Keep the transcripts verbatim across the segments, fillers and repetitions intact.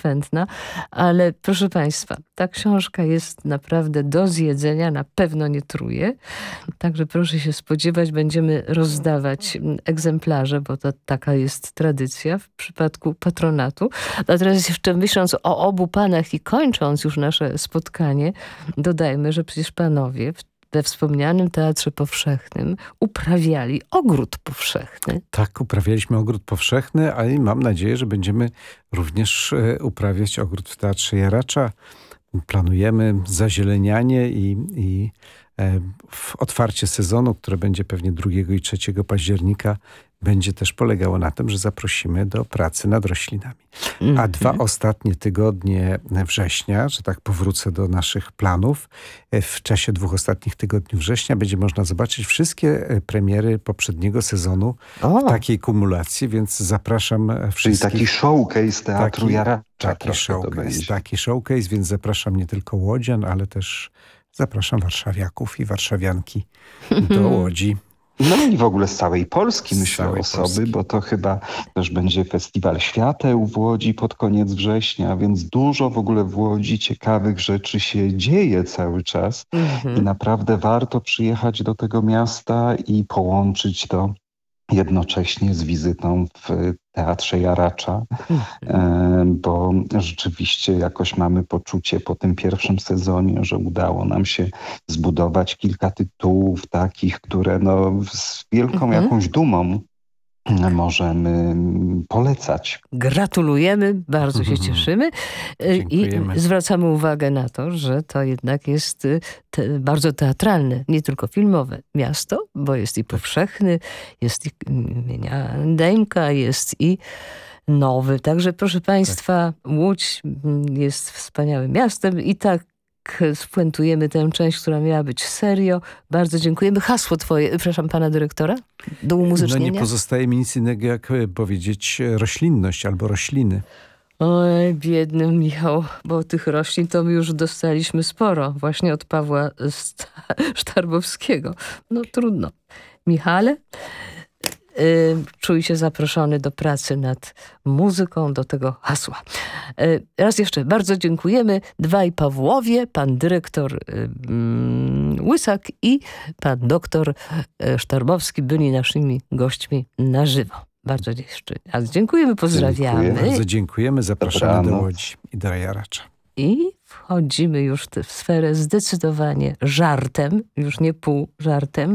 konsekwentna, ale proszę Państwa, ta książka jest naprawdę do zjedzenia, na pewno nie truje, także proszę się spodziewać, będziemy rozdawać egzemplarze, bo to taka jest tradycja w przypadku patronatu. A teraz jeszcze myśląc o obu panach i kończąc już nasze spotkanie, dodajmy, że przecież panowie w we wspomnianym Teatrze Powszechnym uprawiali ogród powszechny. Tak, uprawialiśmy ogród powszechny, a i mam nadzieję, że będziemy również uprawiać ogród w Teatrze Jaracza. Planujemy zazielenianie i, i e, otwarcie sezonu, które będzie pewnie drugiego i trzeciego października, będzie też polegało na tym, że zaprosimy do pracy nad roślinami. Mm-hmm. A dwa ostatnie tygodnie września, że tak powrócę do naszych planów, w czasie dwóch ostatnich tygodni września będzie można zobaczyć wszystkie premiery poprzedniego sezonu o. w takiej kumulacji, więc zapraszam wszystkich. Czyli taki showcase Teatru taki, Jaracza. Taki showcase, taki showcase, więc zapraszam nie tylko łodzian, ale też zapraszam warszawiaków i warszawianki do Łodzi. No i w ogóle z całej Polski, myślę, całej osoby, Polski. bo to chyba też będzie Festiwal Świateł w Łodzi pod koniec września, więc dużo w ogóle w Łodzi ciekawych rzeczy się dzieje cały czas. Mm-hmm. I naprawdę warto przyjechać do tego miasta i połączyć to jednocześnie z wizytą w Teatrze Jaracza, mm. bo rzeczywiście jakoś mamy poczucie po tym pierwszym sezonie, że udało nam się zbudować kilka tytułów takich, które no z wielką mm-hmm. jakąś dumą możemy polecać. Gratulujemy, bardzo się cieszymy i zwracamy uwagę na to, że to jednak jest te, bardzo teatralne, nie tylko filmowe miasto, bo jest i Powszechny, jest i imienia Dejmka, jest i Nowy. Także proszę Państwa, Łódź jest wspaniałym miastem i tak spuentujemy tę część, która miała być serio. Bardzo dziękujemy. Hasło twoje, przepraszam, pana dyrektora, do umuzycznienia. No nie pozostaje mi nic innego, jak powiedzieć roślinność albo rośliny. Oj, biedny Michał, bo tych roślin to my już dostaliśmy sporo, właśnie od Pawła Sztarbowskiego. No trudno. Michale, czuj się zaproszony do pracy nad muzyką, do tego hasła. Raz jeszcze bardzo dziękujemy. Dwaj Pawłowie, pan dyrektor um, Łysak i pan doktor Sztarbowski byli naszymi gośćmi na żywo. Bardzo jeszcze raz dziękujemy, pozdrawiamy. Dziękuję. Bardzo dziękujemy, zapraszamy Dobranoc. do Łodzi i do Jaracza. I wchodzimy już w sferę zdecydowanie żartem, już nie pół żartem.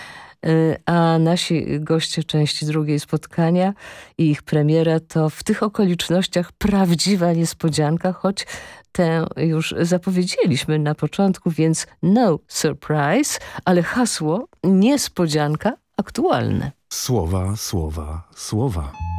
A nasi goście części drugiej spotkania i ich premiera to w tych okolicznościach prawdziwa niespodzianka, choć tę już zapowiedzieliśmy na początku, więc no surprise, ale hasło niespodzianka aktualne. Słowa, słowa, słowa.